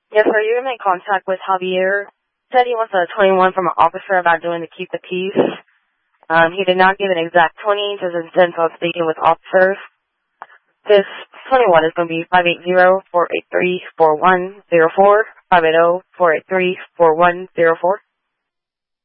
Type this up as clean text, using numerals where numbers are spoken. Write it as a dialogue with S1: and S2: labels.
S1: Yes, sir. You're in contact with Javier. Said he wants a 21 from an officer about doing the keep the peace. He did not give an exact 20, just instead of speaking with officers. This 21 is going to be 580-483-4104, 580-483-4104.